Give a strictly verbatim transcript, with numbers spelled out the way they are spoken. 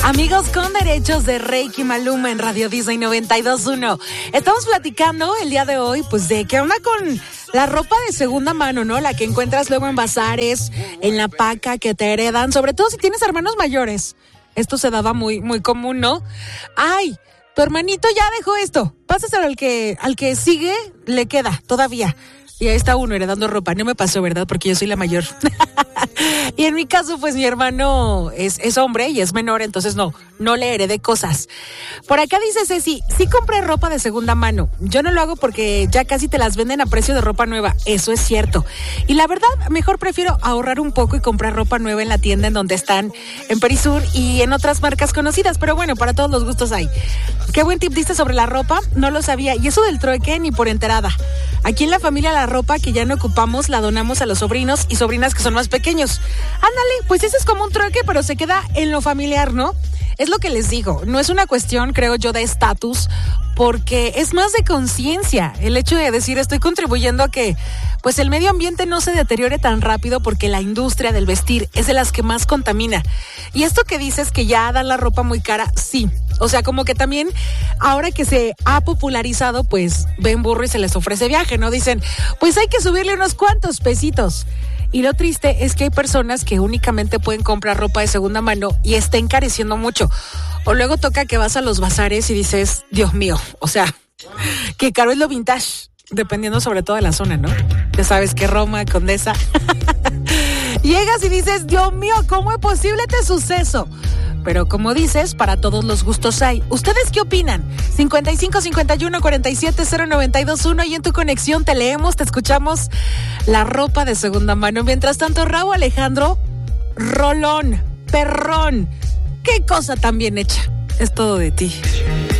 Amigos con derechos de Reiki Maluma en Radio Disney noventa y dos punto uno. Estamos platicando el día de hoy, pues, de qué onda con la ropa de segunda mano, ¿no? La que encuentras luego en bazares, en la paca, que te heredan, sobre todo si tienes hermanos mayores. Esto se daba muy, muy común, ¿no? Ay, tu hermanito ya dejó esto. Pásaselo al que, al que sigue, le queda todavía. Y ahí está uno heredando ropa. No me pasó, ¿verdad? Porque yo soy la mayor. Y en mi caso, pues mi hermano es, es hombre y es menor, entonces no, no le heredé cosas. Por acá dice Ceci, sí compré ropa de segunda mano. Yo no lo hago porque ya casi te las venden a precio de ropa nueva. Eso es cierto. Y la verdad, mejor prefiero ahorrar un poco y comprar ropa nueva en la tienda en donde están, en Perisur y en otras marcas conocidas. Pero bueno, para todos los gustos hay. Qué buen tip diste sobre la ropa, no lo sabía. Y eso del trueque ni por enterada. Aquí en la familia la ropa que ya no ocupamos la donamos a los sobrinos y sobrinas que son más pequeños. Ándale, pues ese es como un trueque, pero se queda en lo familiar, ¿no? Es lo que les digo, no es una cuestión, creo yo, de estatus, porque es más de conciencia. El hecho de decir, estoy contribuyendo a que pues el medio ambiente no se deteriore tan rápido, porque la industria del vestir es de las que más contamina. Y esto que dices que ya dan la ropa muy cara, sí. O sea, como que también ahora que se ha popularizado, pues ven burro y se les ofrece viaje, ¿no? Dicen, pues hay que subirle unos cuantos pesitos. Y lo triste es que hay personas que únicamente pueden comprar ropa de segunda mano y está encareciendo mucho. O luego toca que vas a los bazares y dices, Dios mío, o sea, qué caro es lo vintage, dependiendo sobre todo de la zona, ¿no? Ya sabes que Roma, Condesa. Llegas y dices, Dios mío, ¿cómo es posible este suceso? Pero como dices, para todos los gustos hay. ¿Ustedes qué opinan? cincuenta y cinco, cincuenta y uno, cuarenta y siete, cero noventa y dos uno y en tu conexión te leemos, te escuchamos la ropa de segunda mano. Mientras tanto, Raúl Alejandro, rolón, perrón, qué cosa tan bien hecha. Es todo de ti.